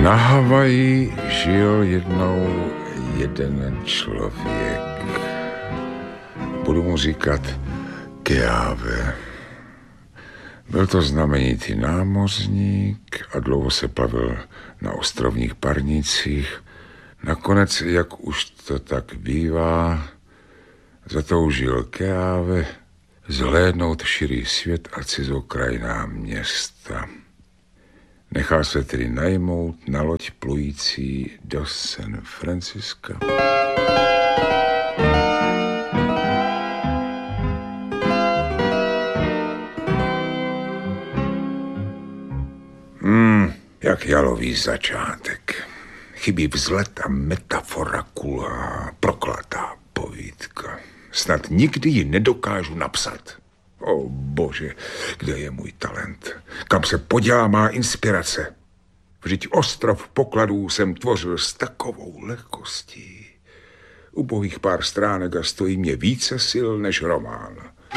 Na Havaji žil jednou jeden člověk. Budu mu říkat Keave. Byl to znamenitý námořník a dlouho se plavil na ostrovních parnicích. Nakonec, jak už to tak bývá, zatoužil Keave zhlédnout širý svět a cizokrajná města. Nechal se tedy najmout na loď plující do San Francisca. Jak jalový začátek. Chybí vzlet a metafora kulhá, proklatá povídka. Snad nikdy ji nedokážu napsat. O bože, kde je můj talent? Kam se podělá má inspirace? Vždyť ostrov pokladů jsem tvořil s takovou lehkostí. Ubohých pár stránek a stojí mě více sil než román.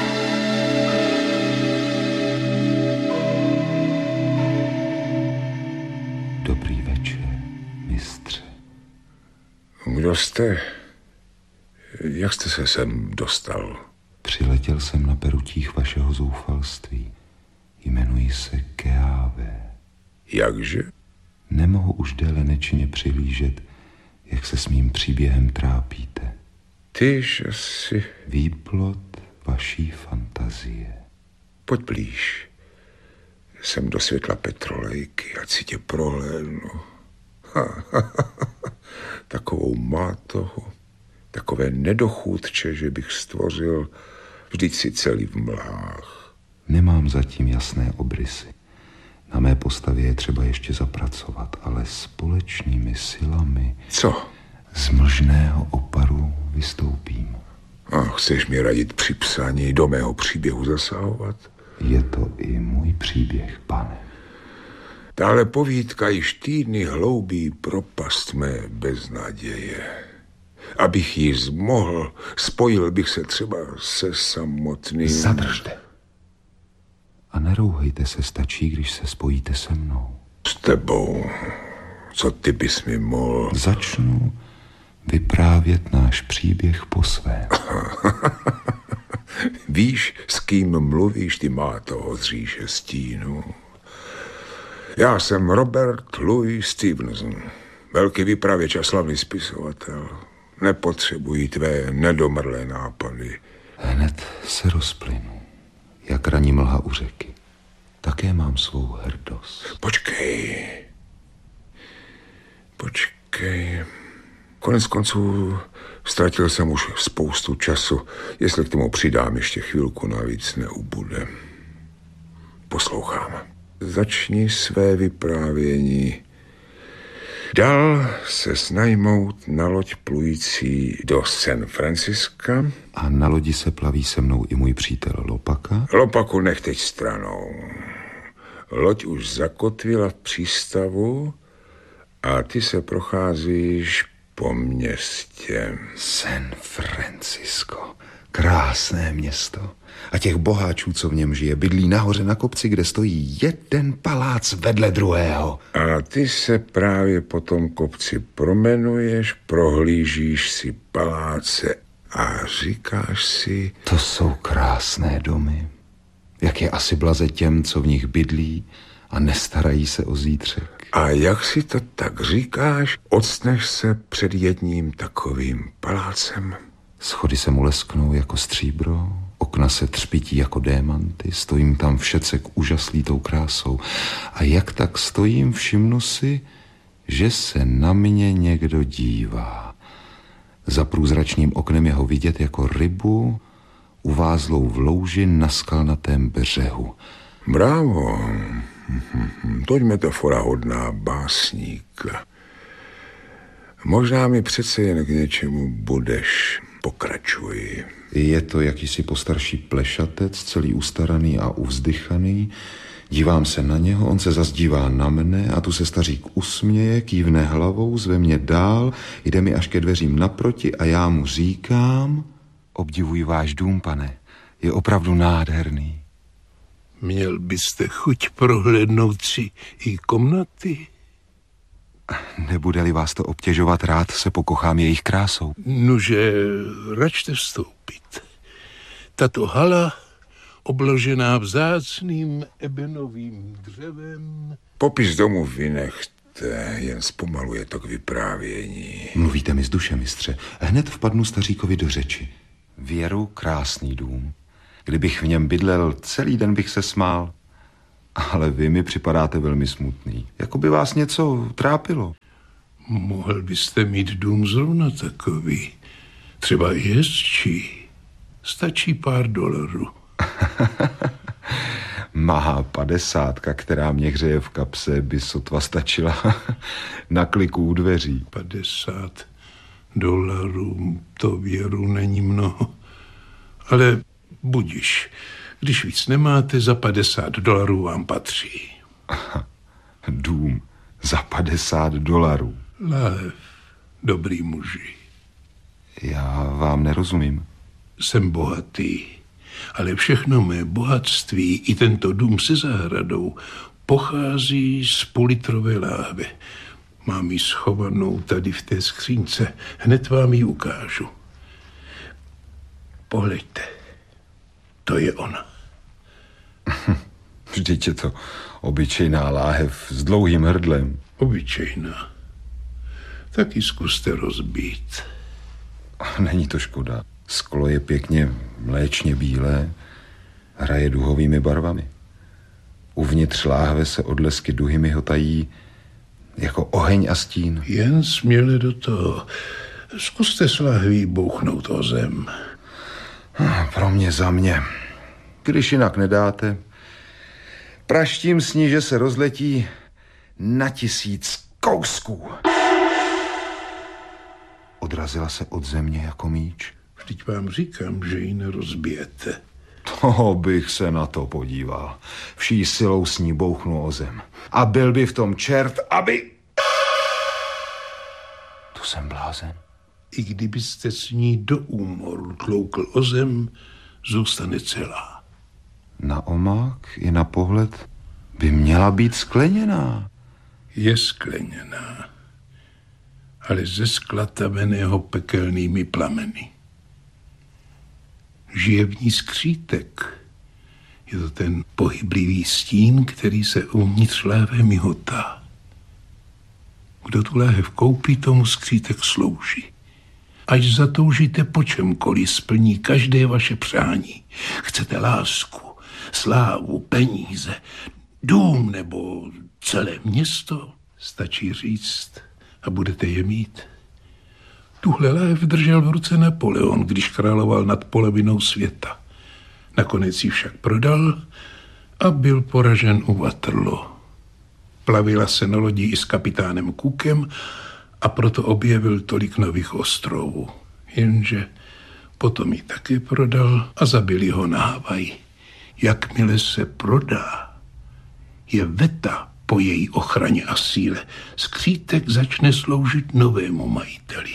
Dobrý večer, mistře. Kdo jste? Jak jste se sem dostal? Přiletěl jsem na perutích vašeho zoufalství. Jmenuji se Keave. Jakže? Nemohu už déle nečinně přihlížet, jak se s mým příběhem trápíte. Tyž asi... Výplod vaší fantazie. Pojď blíž. Jsem do světla petrolejky, ať si tě prohlédnu. Takovou mátohu, takové nedochůdče, že bych stvořil vždyť si celý v mlhách. Nemám zatím jasné obrysy. Na mé postavě je třeba ještě zapracovat, ale společnými silami... Co? Z mlžného oparu vystoupím. Chceš mi radit při psaní do mého příběhu zasahovat? Je to i můj příběh, pane. Tahle povídka již týdny hloubí propast mé beznaděje. Abych ji zmohl, spojil bych se třeba se samotným... Zadržte. A nerouhejte se, stačí, když se spojíte se mnou. S tebou. Co ty bys mi mohl? Začnu vyprávět náš příběh po svém. Víš, s kým mluvíš, ty má toho z říše stínu. Já jsem Robert Louis Stevenson, velký vypravěč a slavný spisovatel. Nepotřebuji tvé nedomrlé nápady. Hned se rozplynu, jak raní mlha u řeky. Také mám svou hrdost. Počkej. Konec konců ztratil jsem už spoustu času. Jestli k tomu přidám ještě chvilku, navíc neubude. Poslouchám. Začni své vyprávění. Dal se snajmout na loď plující do San Francisca. A na lodi se plaví se mnou i můj přítel Lopaka. Lopaku nech teď stranou. Loď už zakotvila v přístavu a ty se procházíš po městě. San Francisco. Krásné město. A těch boháčů, co v něm žije, bydlí nahoře na kopci, kde stojí jeden palác vedle druhého. A ty se právě po tom kopci promenuješ, prohlížíš si paláce a říkáš si... To jsou krásné domy. Jak je asi blaze těm, co v nich bydlí a nestarají se o zítřek. A jak si to tak říkáš, octneš se před jedním takovým palácem. Schody se mu lesknou jako stříbro, okna se třpití jako démanty, stojím tam všetsek úžaslý tou krásou. A jak tak stojím, všimnu si, že se na mě někdo dívá. Za průzračným oknem je ho vidět jako rybu, uvázlou v louži na skalnatém břehu. Bravo, toť metafora hodná básníka. Možná mi přece jen k něčemu budeš. Pokračuj. Je to jakýsi postarší plešatec, celý ustaraný a uvzdychaný. Dívám se na něho, on se zas dívá na mne a tu se stařík usměje, kývne hlavou, zve mě dál, jde mi až ke dveřím naproti a já mu říkám: Obdivuji váš dům, pane, je opravdu nádherný. Měl byste chuť prohlédnout si i komnaty? Nebude-li vás to obtěžovat, rád se pokochám jejich krásou. Nože, račte vstoupit. Tato hala, obložená vzácným ebenovým dřevem... Popis domu vynechte, jen zpomaluje to k vyprávění. Mluvíte mi z duše, mistře. Hned vpadnu staříkovi do řeči. Věru, krásný dům. Kdybych v něm bydlel, celý den bych se smál. Ale vy mi připadáte velmi smutný. Jako by vás něco trápilo. Mohl byste mít dům zrovna takový. Třeba i hezčí. Stačí pár $. Má 50, která mě hřeje v kapse, by sotva stačila na kliku u dveří. $50, to věru není mnoho. Ale budiš, když víc nemáte, za $50 vám patří. Dům za $50. Láhev, dobrý muži. Já vám nerozumím. Jsem bohatý, ale všechno mé bohatství i tento dům se zahradou pochází z půllitrové láhve. Mám ji schovanou tady v té skřínce. Hned vám ji ukážu. Pohleďte. To je ona. Vždyť je to obyčejná láhev s dlouhým hrdlem. Obyčejná. Taky zkuste rozbít. Není to škoda. Sklo je pěkně mléčně bílé, hraje duhovými barvami. Uvnitř láhve se odlesky duhy mihotají jako oheň a stín. Jen směle do toho. Zkuste s láhví bouchnout o zem. Pro mě za mě. Když jinak nedáte, praštím s ní, že se rozletí na 1000 kousků. Odrazila se od země jako míč. Vždyť vám říkám, že ji nerozbijete. To bych se na to podíval. Vší silou s ní bouchnu o zem. A byl by v tom čert, aby... Tu jsem blázen. I kdybyste s ní do úmoru tloukl o zem, zůstane celá. Na omák i na pohled by měla být skleněná. Je skleněná, ale ze skla taveného pekelnými plameny. Žije v ní skřítek. Je to ten pohyblivý stín, který se uvnitř láhve mihotá. Kdo tu láhev koupí, tomu skřítek slouží. Až zatoužíte po čemkoliv, splní každé vaše přání. Chcete lásku, slávu, peníze, dům nebo celé město, stačí říct a budete je mít. Tuhle láhev držel v ruce Napoleon, když královal nad polovinou světa. Nakonec ji však prodal a byl poražen u Waterloo. Plavila se na lodi i s kapitánem Cookem a proto objevil tolik nových ostrovů. Jenže potom ji taky prodal a zabili ho na Havaji. Jakmile se prodá, je veta po její ochraně a síle. Skřítek začne sloužit novému majiteli.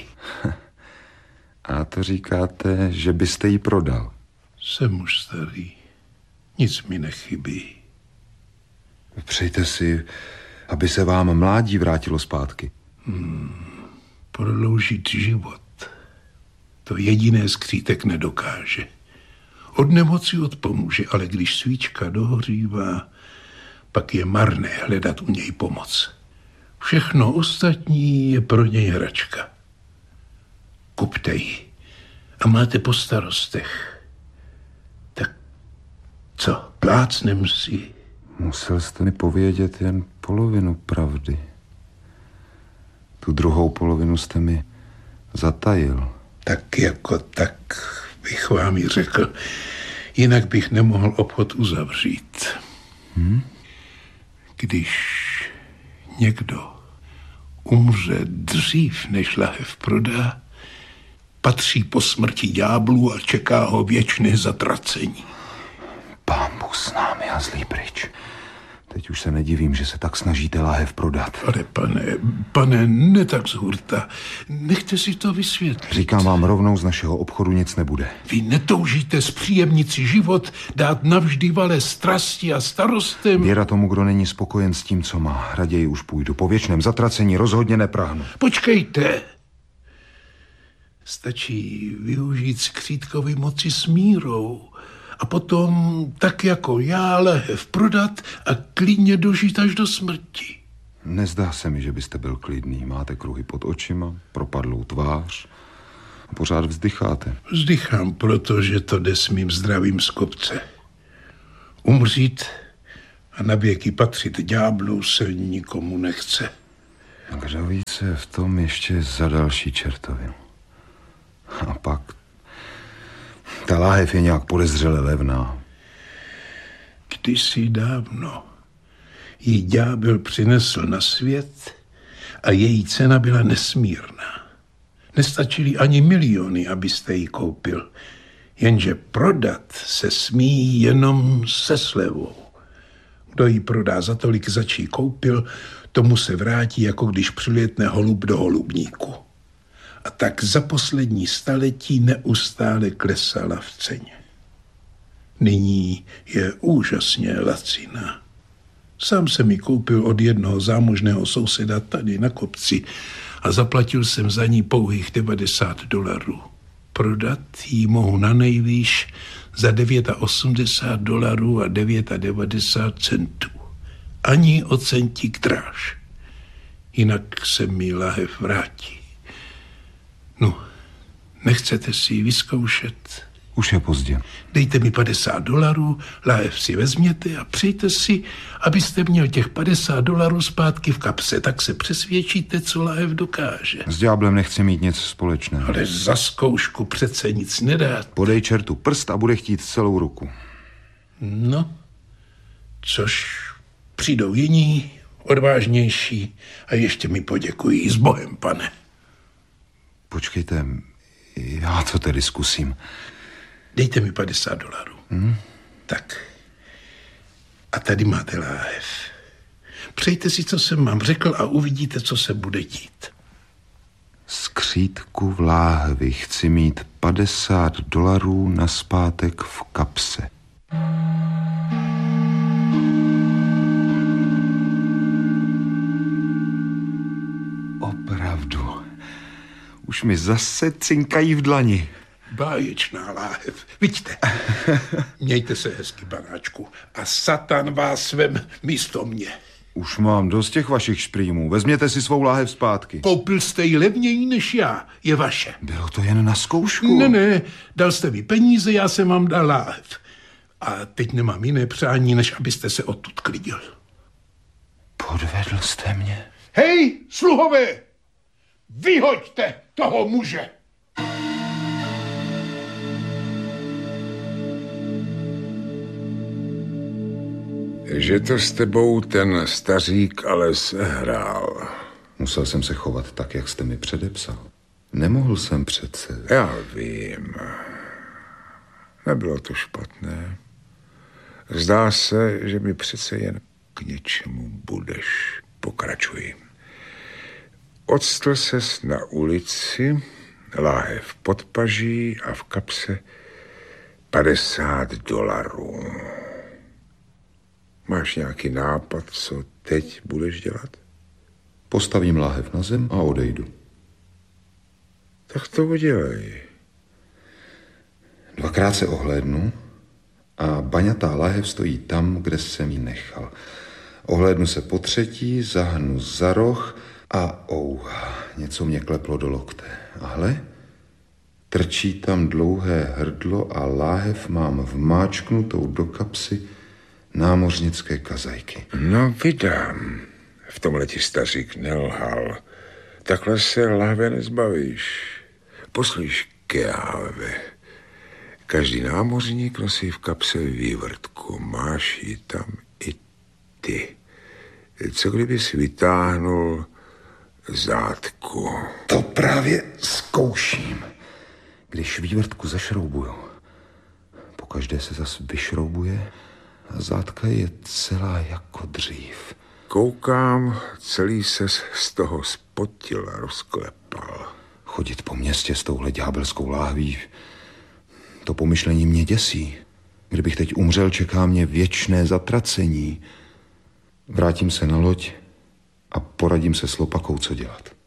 A to říkáte, že byste ji prodal? Jsem už starý. Nic mi nechybí. Přejte si, aby se vám mládí vrátilo zpátky. Prodloužit život. To jediné skřítek nedokáže. Od nemoci odpomůže, ale když svíčka dohořívá, pak je marné hledat u něj pomoc. Všechno ostatní je pro něj hračka. Kupte ji a máte po starostech. Tak co, plácnem si? Musel jste mi povědět jen polovinu pravdy. Tu druhou polovinu jste mi zatajil. Tak jako tak bych vám ji řekl. Jinak bych nemohl obchod uzavřít. Když někdo umře dřív, než lahev prodá, patří po smrti ďáblu a čeká ho věčné zatracení. Pán Bůh s námi a zlý pryč. Teď už se nedivím, že se tak snažíte láhev prodat. Ale pane, ne tak z hurta. Nechte si to vysvětlit. Říkám vám rovnou, z našeho obchodu nic nebude. Vy netoužíte zpříjemnit si život, dát navždy vale strasti a starostem? Věra tomu, kdo není spokojen s tím, co má. Raději už půjdu. Po věčném zatracení rozhodně neprahnu. Počkejte. Stačí využít skřítkovy moci s mírou a potom, tak jako já, láhev prodat a klidně dožít až do smrti. Nezdá se mi, že byste byl klidný. Máte kruhy pod očima, propadlou tvář a pořád vzdycháte. Vzdychám, protože to jde s mým zdravím z kopce. Umřít a na věky patřit ďáblu se nikomu nechce. Kdo ví, co je v tom ještě za další čertovinu. A pak ta láhev je nějak podezřele levná. Kdysi dávno ji ďábel přinesl na svět a její cena byla nesmírná. Nestačily ani miliony, abyste ji koupil. Jenže prodat se smí jenom se slevou. Kdo ji prodá za tolik, zač ji koupil, tomu se vrátí, jako když přilétne holub do holubníku. A tak za poslední staletí neustále klesala v ceně. Nyní je úžasně laciná. Sám jsem ji koupil od jednoho zámožného souseda tady na kopci a zaplatil jsem za ní pouhých $90. Prodat ji mohu na nejvýš za $89 a 99 centů. Ani o centík dráž. Jinak se mi láhev vrátí. No, nechcete si ji vyzkoušet? Už je pozdě. Dejte mi $50, láhev si vezměte a přejte si, abyste měl těch $50 zpátky v kapse. Tak se přesvědčíte, co láhev dokáže. S ďáblem nechci mít nic společného. Ale za zkoušku přece nic nedát. Podej čertu prst a bude chtít celou ruku. No, což přijdou jiní, odvážnější a ještě mi poděkují. S Bohem, pane. Počkejte, já to tedy zkusím. Dejte mi $50. Tak. A tady máte láhev. Přejte si, co jsem vám řekl a uvidíte, co se bude dít. Skřítku v láhvi chci mít $50 nazpátek v kapse. Opravdu. Už mi zase cinkají v dlani. Báječná láhev. Vidíte. Mějte se hezky, panáčku. A Satan vás vem místo mě. Už mám dost těch vašich šprýmů. Vezměte si svou láhev zpátky. Koupil jste ji levněji než já. Je vaše. Bylo to jen na zkoušku. Ne. Dal jste mi peníze, já jsem vám dal láhev. A teď nemám jiné přání, než abyste se odtud klidil. Podvedl jste mě. Hej, sluhové! Vyhoďte toho muže! Že to s tebou ten stařík ale sehrál. Musel jsem se chovat tak, jak jste mi předepsal. Nemohl jsem přece. Já vím. Nebylo to špatné. Zdá se, že mi přece jen k něčemu budeš. Pokračuj. Odstl ses na ulici, láhev pod paží a v kapse $50. Máš nějaký nápad, co teď budeš dělat? Postavím láhev na zem a odejdu. Tak to udělej. Dvakrát se ohlédnu a baňatá láhev stojí tam, kde jsem ji nechal. Ohlédnu se po třetí, zahnu za roh a něco mě kleplo do lokte. A hle, trčí tam dlouhé hrdlo a láhev mám vmáčknutou do kapsy námořnické kazajky. No vydám. V tomhle ti stařík nelhal. Takhle se láhve nezbavíš. Poslyš, Keáve. Každý námořník nosí v kapse vývrtku. Máš ji tam i ty. Co kdybys vytáhnul zátku? To právě zkouším. Když vývrtku zašroubuju, pokaždé se zas vyšroubuje A zátka je celá jako dřív. Koukám, celý ses z toho spotil a rozklepal. Chodit po městě s touhle ďábelskou láhví, to pomyšlení mě děsí. Kdybych teď umřel, čeká mě věčné zatracení. Vrátím se na loď a poradím se s Lopakou, co dělat.